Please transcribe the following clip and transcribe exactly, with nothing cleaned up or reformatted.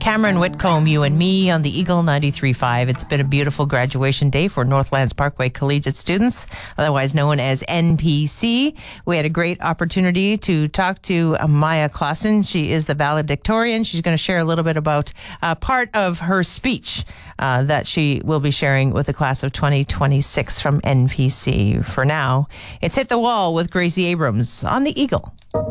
Cameron Whitcomb, you and me on the Eagle ninety-three point five. It's been a beautiful graduation day for Northlands Parkway Collegiate students, otherwise known as N P C. We had a great opportunity to talk to Maya Clausen. She is the valedictorian. She's going to share a little bit about uh, part of her speech uh, that she will be sharing with the class of twenty twenty-six from N P C. For now, it's Hit the Wall with Gracie Abrams on the Eagle.